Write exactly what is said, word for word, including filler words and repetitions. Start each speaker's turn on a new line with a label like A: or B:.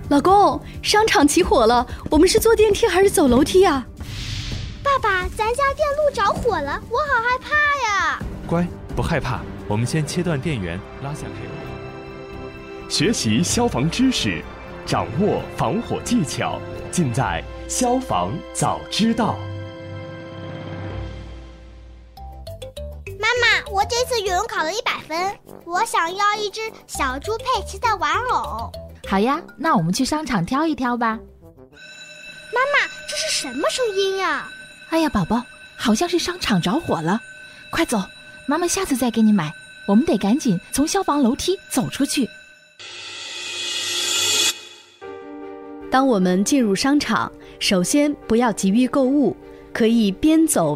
A: 老公，商场起火了，我们是坐电梯还是走楼梯啊？
B: 爸爸，咱家电路着火了，我好害怕呀！
C: 乖，不害怕，我们先切断电源，拉下开关。
D: 学习消防知识，掌握防火技巧，尽在消防早知道。
B: 妈妈，我这次语文考了一百分，我想要一只小猪佩奇的玩偶。
E: 好呀，那我们去商场挑一挑吧。
B: 妈妈，这是什么声音呀？
E: 哎呀，宝宝，好像是商场着火了，快走，妈妈下次再给你买。我们得赶紧从消防楼梯走出去。
A: 当我们进入商场，首先不要急于购物，可以边走